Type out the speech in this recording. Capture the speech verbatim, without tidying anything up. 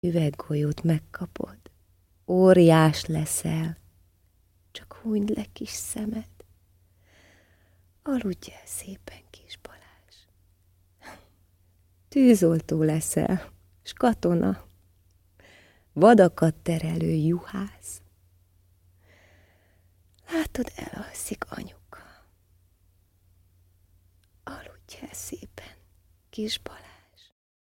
üveggolyót megkapod, óriás leszel, csak hunyd le kis szemed. Aludj el szépen, kis Balázs. Tűzoltó leszel, s katona, vadakat terelő juhász. Látod, elalszik anyuka. Aludj el szépen, kis Balázs.